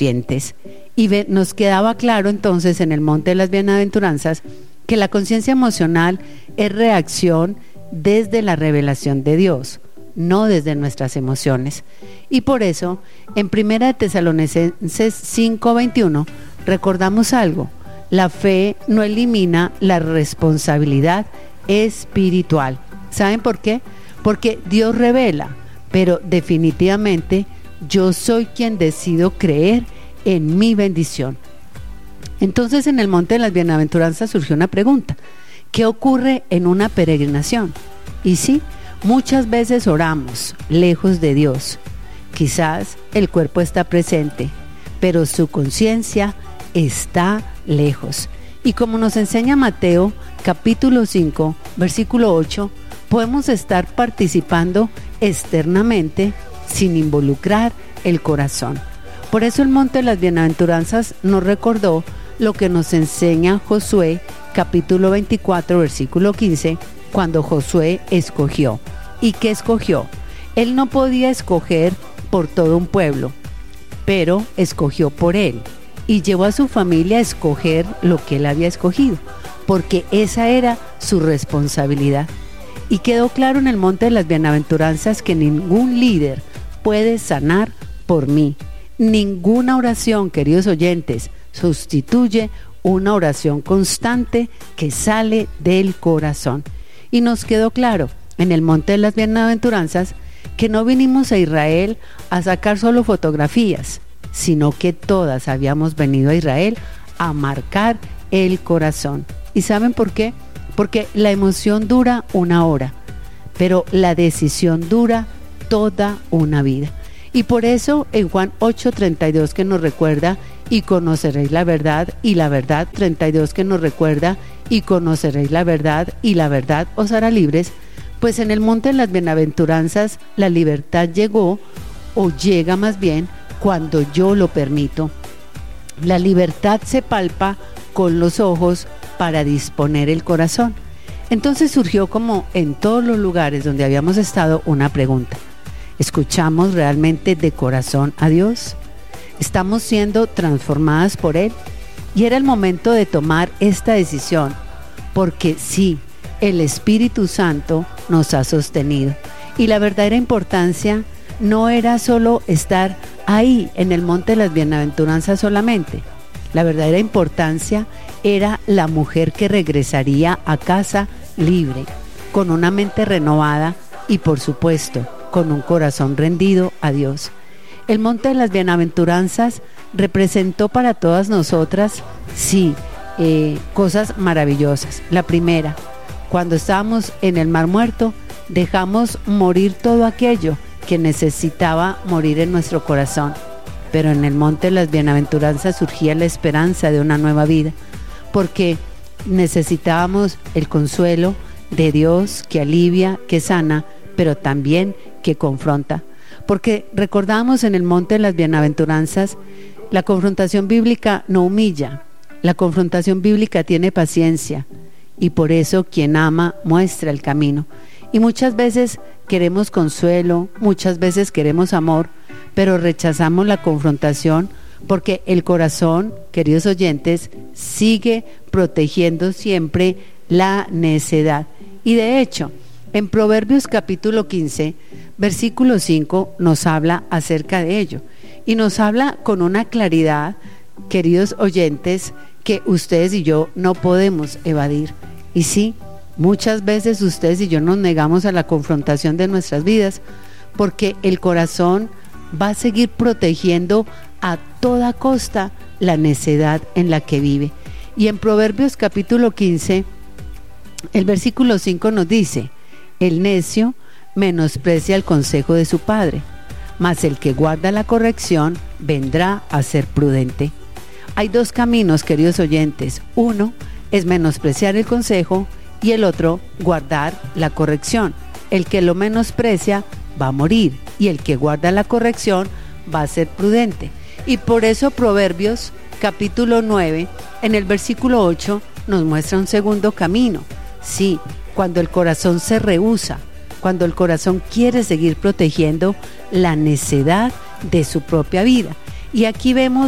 conscientes. Y nos quedaba claro entonces en el Monte de las Bienaventuranzas que la conciencia emocional es reacción desde la revelación de Dios, no desde nuestras emociones. Y por eso, en 1 Tesalonicenses 5:21, recordamos algo: la fe no elimina la responsabilidad espiritual. ¿Saben por qué? Porque Dios revela, pero definitivamente yo soy quien decido creer en mi bendición. Entonces, en el Monte de las Bienaventuranzas surgió una pregunta: ¿qué ocurre en una peregrinación? Y sí, muchas veces oramos lejos de Dios. Quizás el cuerpo está presente, pero su conciencia está lejos. Y como nos enseña Mateo capítulo 5, versículo 8, podemos estar participando externamente sin involucrar el corazón. Por eso el Monte de las Bienaventuranzas nos recordó lo que nos enseña Josué capítulo 24, versículo 15, cuando Josué escogió. ¿Y qué escogió? Él no podía escoger por todo un pueblo, pero escogió por él y llevó a su familia a escoger lo que él había escogido, porque esa era su responsabilidad. Y quedó claro en el Monte de las Bienaventuranzas que ningún líder puede sanar por mí. Ninguna oración, queridos oyentes, sustituye una oración constante que sale del corazón. Y nos quedó claro en el Monte de las Bienaventuranzas que no vinimos a Israel a sacar solo fotografías, sino que todas habíamos venido a Israel a marcar el corazón. ¿Y saben por qué? Porque la emoción dura una hora, pero la decisión dura toda una vida. Y por eso en Juan 8:32 que nos recuerda: y conoceréis la verdad, y la verdad, 32 que nos recuerda: y conoceréis la verdad, y la verdad os hará libres. Pues en el Monte de las Bienaventuranzas la libertad llegó, o llega más bien, cuando yo lo permito. La libertad se palpa con los ojos para disponer el corazón. Entonces surgió, como en todos los lugares donde habíamos estado, una pregunta: ¿escuchamos realmente de corazón a Dios? ¿Estamos siendo transformadas por Él? Y era el momento de tomar esta decisión, porque sí, el Espíritu Santo nos ha sostenido. Y la verdadera importancia no era solo estar ahí en el Monte de las Bienaventuranzas solamente. La verdadera importancia era la mujer que regresaría a casa libre, con una mente renovada y, por supuesto, con un corazón rendido a Dios. El Monte de las Bienaventuranzas representó para todas nosotras, sí, cosas maravillosas. La primera, cuando estábamos en el Mar Muerto, dejamos morir todo aquello que necesitaba morir en nuestro corazón. Pero en el Monte de las Bienaventuranzas surgía la esperanza de una nueva vida, porque necesitábamos el consuelo de Dios que alivia, que sana, pero también que confronta. Porque recordamos en el Monte de las Bienaventuranzas, la confrontación bíblica no humilla, la confrontación bíblica tiene paciencia, y por eso quien ama muestra el camino. Y muchas veces queremos consuelo, muchas veces queremos amor, pero rechazamos la confrontación porque el corazón, queridos oyentes, sigue protegiendo siempre la necedad. Y de hecho, en Proverbios capítulo 15, versículo 5, nos habla acerca de ello. Y nos habla con una claridad, queridos oyentes, que ustedes y yo no podemos evadir. Y sí, muchas veces ustedes y yo nos negamos a la confrontación de nuestras vidas, porque el corazón va a seguir protegiendo a toda costa la necedad en la que vive. Y en Proverbios capítulo 15, el versículo 5 nos dice: el necio menosprecia el consejo de su padre, mas el que guarda la corrección vendrá a ser prudente. Hay dos caminos, queridos oyentes. Uno es menospreciar el consejo y el otro, guardar la corrección. El que lo menosprecia va a morir y el que guarda la corrección va a ser prudente. Y por eso Proverbios capítulo 9, en el versículo 8, nos muestra un segundo camino. Sí, cuando el corazón se rehúsa, cuando el corazón quiere seguir protegiendo la necedad de su propia vida. Y aquí vemos